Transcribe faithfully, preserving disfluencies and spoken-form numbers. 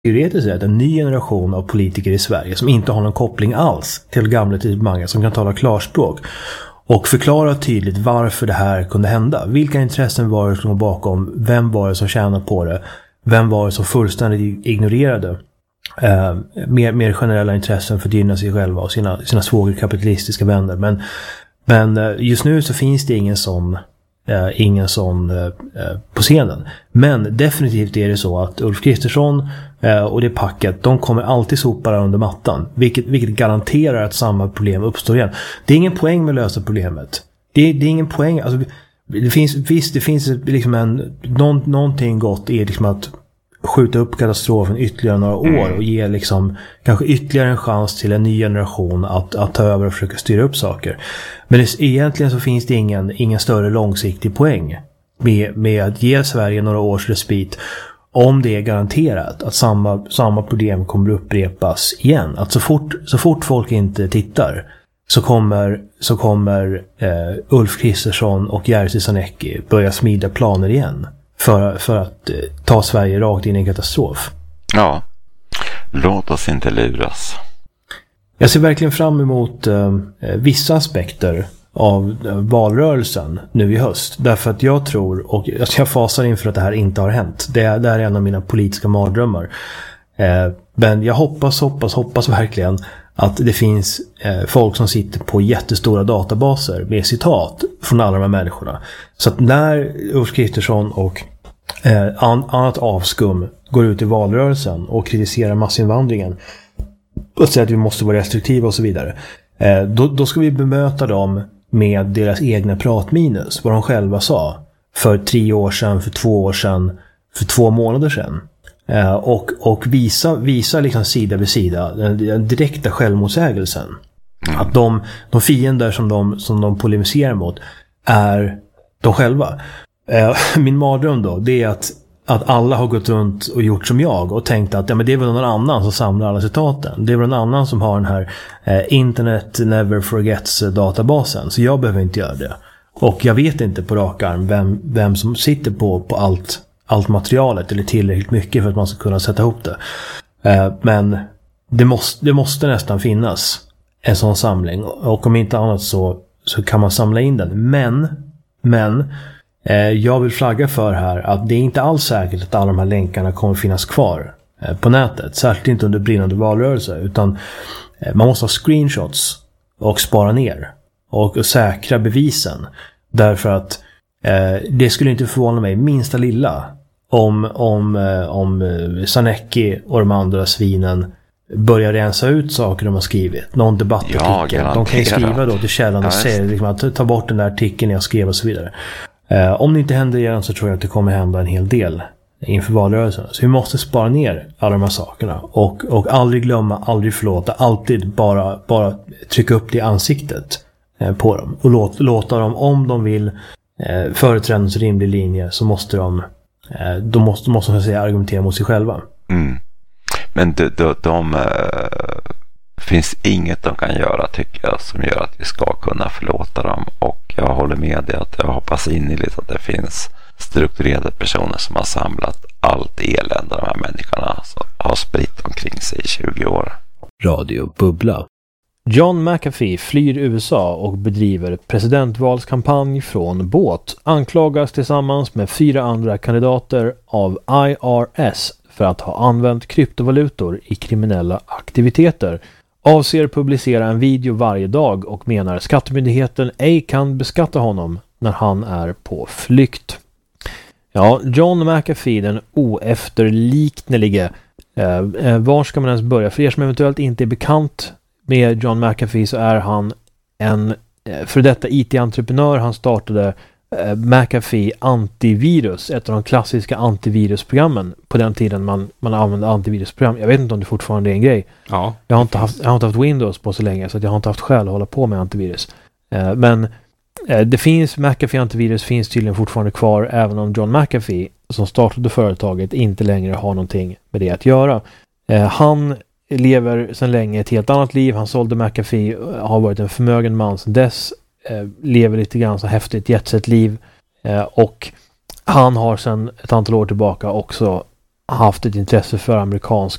teoretiskt sett en ny generation av politiker i Sverige som inte har någon koppling alls till gamla tidsbangar, som kan tala klarspråk och förklara tydligt varför det här kunde hända. Vilka intressen var det som låg bakom? Vem var det som tjänade på det? Vem var det som fullständigt ignorerade eh, mer, mer generella intressen för att gynna sig själva och sina, sina svågerkapitalistiska vänner? Men, men just nu så finns det ingen sån Uh, ingen sån uh, på scenen. Men definitivt är det så att Ulf Kristersson uh, och det packet, de kommer alltid sopa under mattan, vilket, vilket garanterar att samma problem uppstår igen. Det är ingen poäng med att lösa problemet. Det är, det är ingen poäng, alltså, det finns, visst, det finns liksom en någon, någonting gott är liksom att skjuta upp katastrofen ytterligare några år och ge liksom kanske ytterligare en chans till en ny generation att, att ta över och försöka styra upp saker. Men det, egentligen så finns det ingen, ingen större långsiktig poäng med, med att ge Sverige några års respit om det är garanterat att samma, samma problem kommer upprepas igen. Att så fort, så fort folk inte tittar så kommer, så kommer eh, Ulf Kristersson och Jerzy Sarnecki börja smida planer igen. För, för att eh, ta Sverige rakt in i en katastrof. Ja, låt oss inte luras. Jag ser verkligen fram emot eh, vissa aspekter av eh, valrörelsen nu i höst. Därför att jag tror, och jag fasar inför att det här inte har hänt. Det är, det är en av mina politiska mardrömmar. Eh, men jag hoppas, hoppas, hoppas verkligen att det finns eh, folk som sitter på jättestora databaser med citat från alla de här människorna. Så att när Ulf Kristersson och eh, an, annat avskum går ut i valrörelsen och kritiserar massinvandringen och säger att vi måste vara restriktiva och så vidare, eh, då, då ska vi bemöta dem med deras egna pratminus, vad de själva sa för tre år sedan, för två år sedan, för två månader sedan. Uh, och, och visa, visa liksom sida vid sida den, den direkta självmotsägelsen. Mm. Att de, de fiender som de, som de polemiserar mot är de själva. Uh, min mardröm då, det är att, att alla har gått runt och gjort som jag och tänkt att ja, men det är väl någon annan som samlar alla citaten. Det är väl någon annan som har den här uh, Internet Never Forgets databasen, så jag behöver inte göra det. Och jag vet inte på rak arm vem, vem som sitter på, på allt allt materialet eller tillräckligt mycket för att man ska kunna sätta ihop det. Eh, men det måste, det måste nästan finnas en sån samling, och om inte annat så, så kan man samla in den. Men, men eh, jag vill flagga för här att det är inte alls säkert att alla de här länkarna kommer finnas kvar eh, på nätet. Särskilt inte under brinnande valrörelse, utan eh, man måste ha screenshots och spara ner och, och säkra bevisen. Därför att eh, det skulle inte förvåna mig minsta lilla om, om, om Sarnecki och de andra svinen börjar rensa ut saker de har skrivit. Någon debattartikel. Ja, de kan ju skriva då till källan och ja, säga liksom, att ta bort den där artikeln jag skrev och så vidare. Eh, om det inte händer igen så tror jag att det kommer hända en hel del inför valrörelsen. Så vi måste spara ner alla de här sakerna. Och, och aldrig glömma, aldrig förlåta. Alltid bara, bara trycka upp det i ansiktet eh, på dem. Och låt, låta dem, om de vill eh, företräda en rimlig linje, så måste de Då måste, måste man säga argumentera mot sig själva. Mm. Men de, de, de, äh, finns inget de kan göra, tycker jag, som gör att vi ska kunna förlåta dem. Och jag håller med dig att jag hoppas innerligt att det finns strukturerade personer som har samlat allt elände de här människorna har spritt omkring sig i tjugo år. Radio Bubbla. John McAfee flyr U S A och bedriver presidentvalskampanj från båt. Anklagas tillsammans med fyra andra kandidater av I R S för att ha använt kryptovalutor i kriminella aktiviteter. Avser publicera en video varje dag och menar skattemyndigheten ej kan beskatta honom när han är på flykt. Ja, John McAfee, den oefterliknelige. Eh, var ska man ens börja? För er som eventuellt inte är bekant med John McAfee, så är han en för detta I T-entreprenör. Han startade eh, McAfee Antivirus, ett av de klassiska antivirusprogrammen på den tiden man, man använde antivirusprogram. Jag vet inte om det fortfarande är en grej. Ja. Jag har inte haft, jag har inte haft Windows på så länge, så att jag har inte haft skäl att hålla på med antivirus. Eh, men eh, det finns, McAfee Antivirus finns tydligen fortfarande kvar, även om John McAfee som startade företaget inte längre har någonting med det att göra. Eh, han lever sedan länge ett helt annat liv. Han sålde McAfee, har varit en förmögen man sedan dess, eh, lever lite grann så häftigt jetset liv, eh, och han har sedan ett antal år tillbaka också haft ett intresse för amerikansk